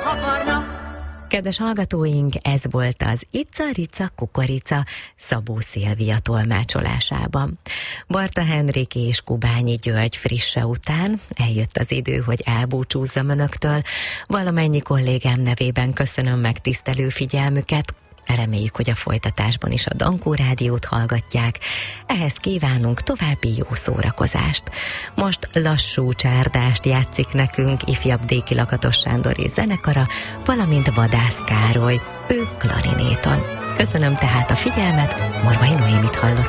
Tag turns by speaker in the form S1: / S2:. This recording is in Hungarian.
S1: kaparna.
S2: Kedves hallgatóink, ez volt az Ica, Rica, Kukorica Szabó Szilvia tolmácsolásában. Barta Henrik és Kubányi György frisse után eljött az idő, hogy elbúcsúzzam önöktől. Valamennyi kollégám nevében köszönöm megtisztelő figyelmüket. Reméljük, hogy a folytatásban is a Dankó Rádiót hallgatják. Ehhez kívánunk további jó szórakozást. Most lassú csárdást játszik nekünk ifjabb Déki Lakatos Sándor és zenekara, valamint Vadász Károly, ő klarinéton. Köszönöm tehát a figyelmet, Morvai Noémit hallott.